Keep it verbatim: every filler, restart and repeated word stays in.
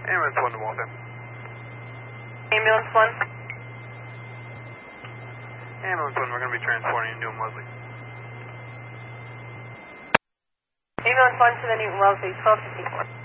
Ambulance one to Waltham. Ambulance one. Ambulance one, we're going to be transporting you to Newton Wellesley. Ambulance one to the Newton Wellesley, twelve fifty-four.